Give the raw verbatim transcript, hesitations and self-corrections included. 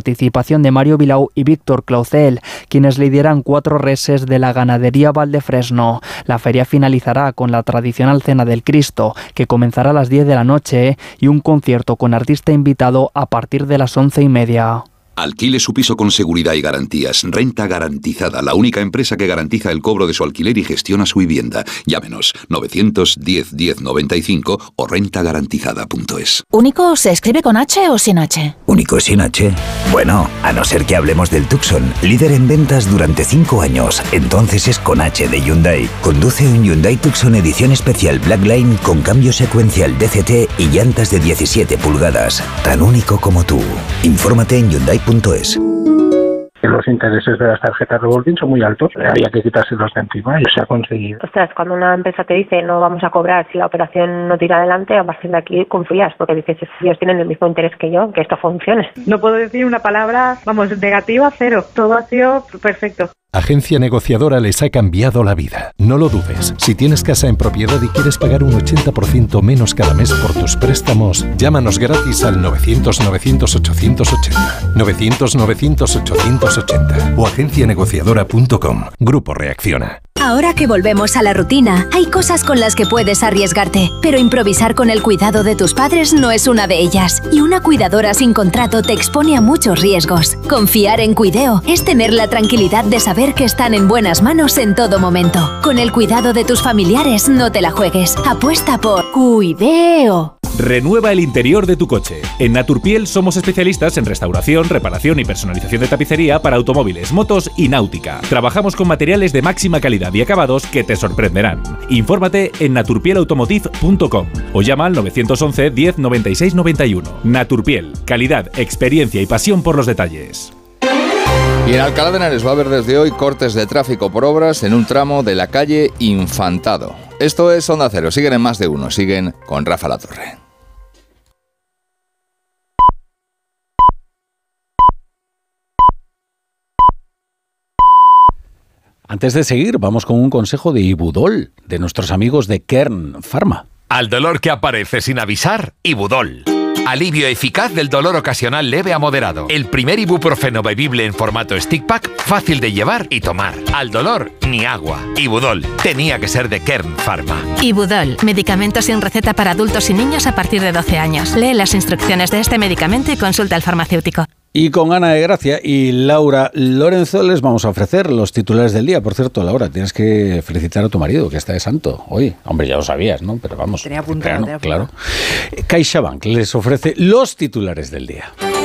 participación de Mario Vilau y Víctor Claucel, quienes lideran cuatro reses de la ganadería Valdefresno. La feria finalizará con la tradicional Cena del Cristo, que comenzará a las diez de la noche, y un concierto con artista invitado a partir de las once y media. Alquile su piso con seguridad y garantías. Renta Garantizada, la única empresa que garantiza el cobro de su alquiler y gestiona su vivienda. Llámenos novecientos diez diez noventa y cinco o renta garantizada punto es. ¿Único se escribe con H o sin H? ¿Único sin H? Bueno, a no ser que hablemos del Tucson, líder en ventas durante cinco años. Entonces es con H de Hyundai. Conduce un Hyundai Tucson edición especial Blackline con cambio secuencial D C T y llantas de diecisiete pulgadas. Tan único como tú. Infórmate en Hyundai punto es. Los intereses de las tarjetas revolving son muy altos, había que quitárselos de encima y se ha conseguido. Ostras, cuando una empresa te dice no vamos a cobrar si la operación no tira adelante, a partir de aquí confías, porque dices, ellos tienen el mismo interés que yo, que esto funcione. No puedo decir una palabra, vamos, negativa, cero. Todo ha sido perfecto. Agencia Negociadora les ha cambiado la vida. No lo dudes. Si tienes casa en propiedad y quieres pagar un ochenta por ciento menos cada mes por tus préstamos, llámanos gratis al novecientos novecientos ochocientos ochenta. novecientos novecientos ochocientos ochenta o agencia negociadora punto com. Grupo Reacciona. Ahora que volvemos a la rutina, hay cosas con las que puedes arriesgarte, pero improvisar con el cuidado de tus padres no es una de ellas. Y una cuidadora sin contrato te expone a muchos riesgos. Confiar en Cuideo es tener la tranquilidad de saber que están en buenas manos en todo momento. Con el cuidado de tus familiares no te la juegues. Apuesta por Cuideo. Renueva el interior de tu coche. En Naturpiel somos especialistas en restauración, reparación y personalización de tapicería para automóviles, motos y náutica. Trabajamos con materiales de máxima calidad y acabados que te sorprenderán. Infórmate en naturpiel automotive punto com o llama al novecientos once diez noventa y seis noventa y uno. Naturpiel, calidad, experiencia y pasión por los detalles. Y en Alcalá de Henares va a haber desde hoy cortes de tráfico por obras en un tramo de la calle Infantado. Esto es Onda Cero, siguen en Más de Uno, siguen con Rafa Latorre. Antes de seguir, vamos con un consejo de Ibudol, de nuestros amigos de Kern Pharma. Al dolor que aparece sin avisar, Ibudol. Alivio eficaz del dolor ocasional leve a moderado. El primer ibuprofeno bebible en formato stick pack, fácil de llevar y tomar. Al dolor, ni agua. Ibudol. Tenía que ser de Kern Pharma. Ibudol. Medicamento sin receta para adultos y niños a partir de doce años. Lee las instrucciones de este medicamento y consulta al farmacéutico. Y con Ana de Gracia y Laura Lorenzo les vamos a ofrecer los titulares del día. Por cierto, Laura, tienes que felicitar a tu marido, que está de santo hoy. Hombre, ya lo sabías, ¿no? Pero vamos. Tenía apuntado, claro, claro. CaixaBank les ofrece los titulares del día.